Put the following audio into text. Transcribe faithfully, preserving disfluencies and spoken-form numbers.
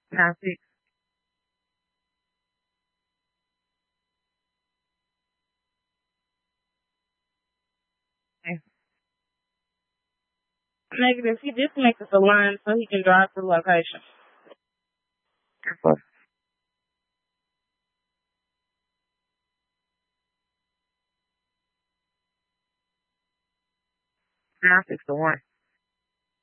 Nine six. Okay. Negative. He disconnected the line so he can drive to the location. But Nine six to one.